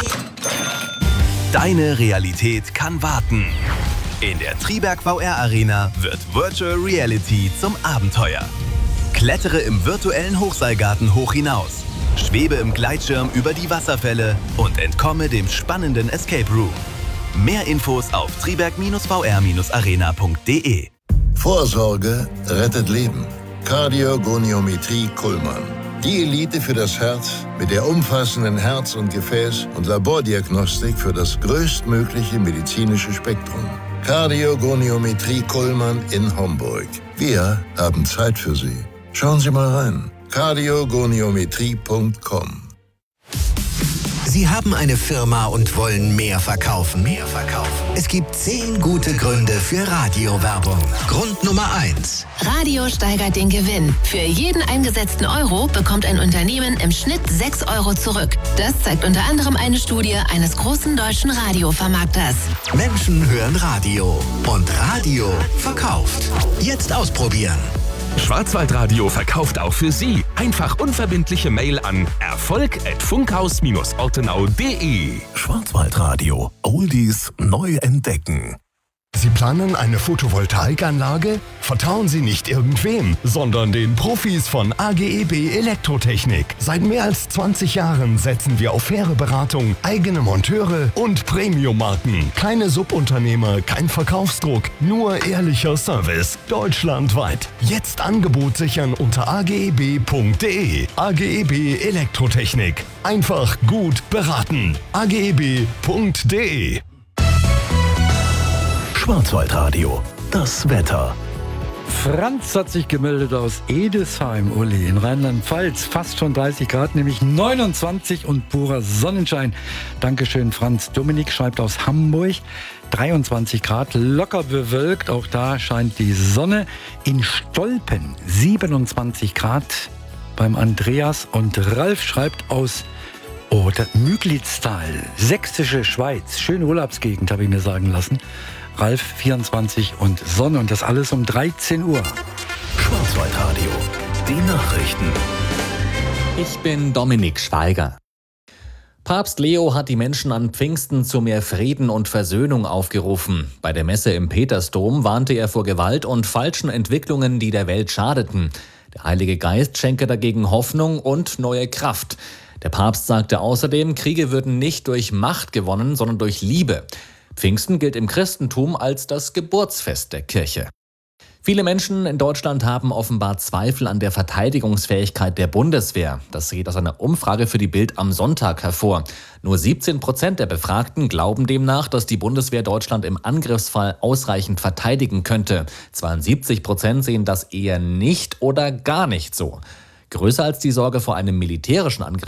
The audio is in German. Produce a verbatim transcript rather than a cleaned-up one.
Deine Realität kann warten. In der Triberg V R Arena wird Virtual Reality zum Abenteuer. Klettere im virtuellen Hochseilgarten hoch hinaus, schwebe im Gleitschirm über die Wasserfälle und entkomme dem spannenden Escape Room. Mehr Infos auf triberg V R Arena punkt de. Vorsorge rettet Leben. Kardiogoniometrie Kuhlmann. Die Elite für das Herz mit der umfassenden Herz- und Gefäß- und Labordiagnostik für das größtmögliche medizinische Spektrum. Kardiogoniometrie Kuhlmann in Homburg. Wir haben Zeit für Sie. Schauen Sie mal rein. kardiogoniometrie punkt com. Sie haben eine Firma und wollen mehr verkaufen. Mehr verkaufen. Es gibt zehn gute Gründe für Radiowerbung. Grund Nummer eins. Radio steigert den Gewinn. Für jeden eingesetzten Euro bekommt ein Unternehmen im Schnitt sechs Euro zurück. Das zeigt unter anderem eine Studie eines großen deutschen Radiovermarkters. Menschen hören Radio und Radio verkauft. Jetzt ausprobieren. Schwarzwaldradio verkauft auch für Sie. Einfach unverbindliche Mail an erfolg at funkhaus ortenau punkt de. Schwarzwaldradio. Oldies neu entdecken. Sie planen eine Photovoltaikanlage? Vertrauen Sie nicht irgendwem, sondern den Profis von A G E B Elektrotechnik. Seit mehr als zwanzig Jahren setzen wir auf faire Beratung, eigene Monteure und Premium-Marken. Keine Subunternehmer, kein Verkaufsdruck, nur ehrlicher Service. Deutschlandweit. Jetzt Angebot sichern unter a g e b punkt de. A G E B Elektrotechnik. Einfach gut beraten. a g e b punkt de. Schwarzwaldradio. Das Wetter. Franz hat sich gemeldet aus Edesheim, Uli, in Rheinland-Pfalz. Fast schon dreißig Grad, nämlich neunundzwanzig und purer Sonnenschein. Dankeschön, Franz. Dominik schreibt aus Hamburg. dreiundzwanzig Grad, locker bewölkt. Auch da scheint die Sonne. In Stolpen siebenundzwanzig Grad beim Andreas. Und Ralf schreibt aus oh, Müglitztal, sächsische Schweiz. Schöne Urlaubsgegend, habe ich mir sagen lassen. Ralf, vierundzwanzig und Sonne und das alles um dreizehn Uhr. Schwarzwaldradio, die Nachrichten. Ich bin Dominik Schweiger. Papst Leo hat die Menschen an Pfingsten zu mehr Frieden und Versöhnung aufgerufen. Bei der Messe im Petersdom warnte er vor Gewalt und falschen Entwicklungen, die der Welt schadeten. Der Heilige Geist schenke dagegen Hoffnung und neue Kraft. Der Papst sagte außerdem, Kriege würden nicht durch Macht gewonnen, sondern durch Liebe. Pfingsten gilt im Christentum als das Geburtsfest der Kirche. Viele Menschen in Deutschland haben offenbar Zweifel an der Verteidigungsfähigkeit der Bundeswehr. Das geht aus einer Umfrage für die Bild am Sonntag hervor. Nur siebzehn Prozent der Befragten glauben demnach, dass die Bundeswehr Deutschland im Angriffsfall ausreichend verteidigen könnte. zweiundsiebzig Prozent sehen das eher nicht oder gar nicht so. Größer als die Sorge vor einem militärischen Angriff